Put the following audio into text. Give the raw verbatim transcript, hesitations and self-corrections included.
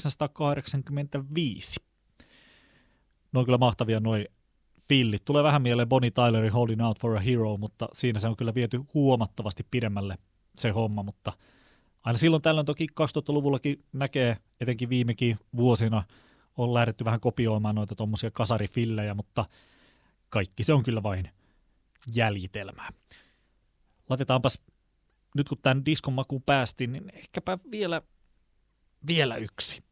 tuhatyhdeksänsataakahdeksankymmentäviisi. Ne on kyllä mahtavia noi fillit. Tulee vähän mieleen Bonnie Tylerin Holding Out for a Hero, mutta siinä se on kyllä viety huomattavasti pidemmälle se homma, mutta aina silloin tällöin toki kaksituhattaluvullakin näkee, etenkin viimekin vuosina on lähdetty vähän kopioimaan noita tommosia kasarifillejä, mutta kaikki se on kyllä vain jäljitelmää. Laitetaanpas, nyt kun tämän diskon makuun päästiin, niin ehkäpä vielä, vielä yksi.